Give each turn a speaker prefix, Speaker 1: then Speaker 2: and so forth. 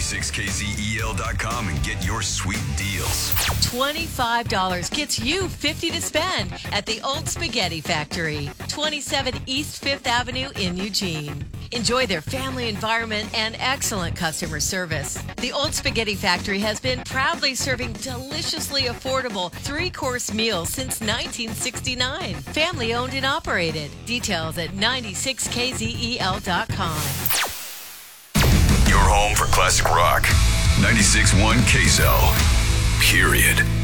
Speaker 1: 96kzel.com and get your sweet deals.
Speaker 2: $25 gets you $50 to spend at the Old Spaghetti Factory, 27 East 5th Avenue in Eugene. Enjoy their family environment and excellent customer service. The Old Spaghetti Factory has been proudly serving deliciously affordable 3-course meals since 1969. Family owned and operated. Details at 96kzel.com.
Speaker 1: Your home for classic rock. 96.1 KSL. Period.